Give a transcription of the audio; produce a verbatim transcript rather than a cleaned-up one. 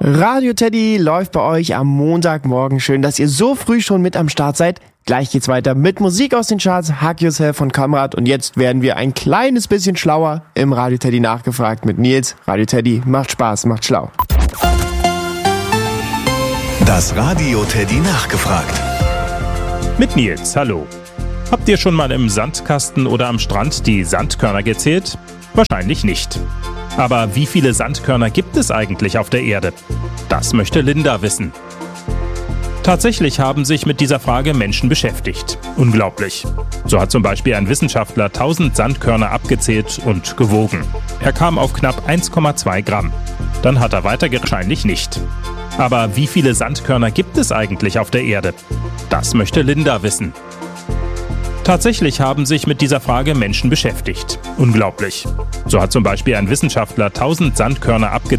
Radio Teddy läuft bei euch am Montagmorgen. Schön, dass ihr so früh schon mit am Start seid. Gleich geht's weiter mit Musik aus den Charts, Hug Yourself von Kamrat. Und jetzt werden wir ein kleines bisschen schlauer im Radio Teddy nachgefragt mit Nils. Radio Teddy macht Spaß, macht schlau. Das Radio Teddy nachgefragt. Mit Nils, hallo. Habt ihr schon mal im Sandkasten oder am Strand die Sandkörner gezählt? Wahrscheinlich nicht. Aber wie viele Sandkörner gibt es eigentlich auf der Erde? Das möchte Linda wissen. Tatsächlich haben sich mit dieser Frage Menschen beschäftigt. Unglaublich. So hat zum Beispiel ein Wissenschaftler tausend Sandkörner abgezählt und gewogen. Er kam auf knapp eins Komma zwei Gramm. Dann hat er weitergerechnet, wahrscheinlich nicht. Aber wie viele Sandkörner gibt es eigentlich auf der Erde? Das möchte Linda wissen. Tatsächlich haben sich mit dieser Frage Menschen beschäftigt. Unglaublich. So hat zum Beispiel ein Wissenschaftler tausend Sandkörner abgezählt